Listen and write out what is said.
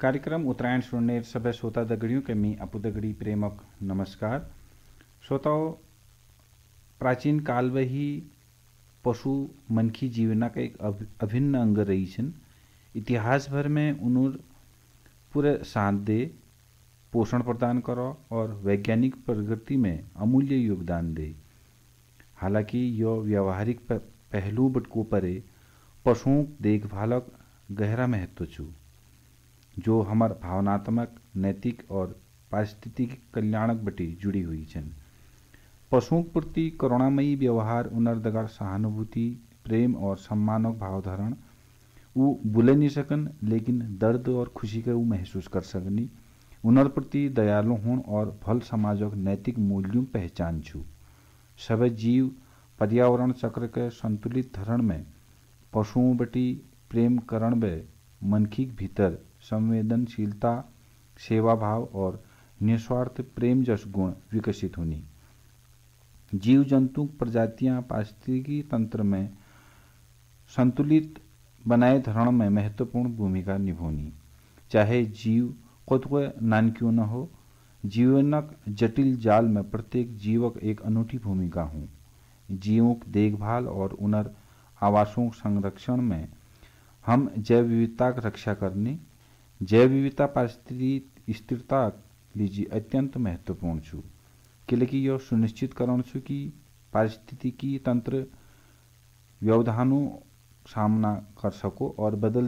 कार्यक्रम उत्तरायण सुनने सभ्य श्रोता दगड़ियों के मी अपु दगड़ी प्रेमक नमस्कार। श्रोताओं, प्राचीन काल में ही पशु मनकी जीवना का एक अभिन्न अंग रही छन। इतिहास भर में उन्होंने पूरे साथ दे पोषण प्रदान करो और वैज्ञानिक प्रगति में अमूल्य योगदान दे। हालांकि यो व्यवहारिक पहलू बटको परे पशुओं देखभालक गहरा महत्व छू, जो हमार भावनात्मक, नैतिक और पारिस्थितिक कल्याणक बटी जुड़ी हुई छन। पशुओं के प्रति करुणामयी व्यवहार, उनर दगड़ सहानुभूति, प्रेम और सम्मानक भावधारण वो बुले नहीं सकन, लेकिन दर्द और खुशी का वो महसूस कर सकनी। उनर प्रति दयालु हों और भल समाजक नैतिक मूल्यों पहचान छू। सभी जीव पर्यावरण चक्र के संतुलित धरण में पशुओं बटी प्रेम करण बे मनखी भीतर संवेदनशीलता, सेवा भाव और निस्वार्थ प्रेम जस गुण विकसित होनी। जीव जंतु प्रजातियां पारिस्थितिकी तंत्र में संतुलित बनाए धरण में महत्वपूर्ण भूमिका निभानी। चाहे जीव खुद को नान क्यों न हो, जीवनक जटिल जाल में प्रत्येक जीवक एक अनूठी भूमिका हो। जीवों की देखभाल और उनर आवासों संरक्षण में हम जैव विविधता की रक्षा करने, जैव विविधता पारिस्थितिक स्थिरता लीजिए अत्यंत महत्वपूर्ण छू। क्योंकि यह सुनिश्चित करण छू कि पारिस्थितिकी तंत्र व्यवधानों सामना कर सको और बदल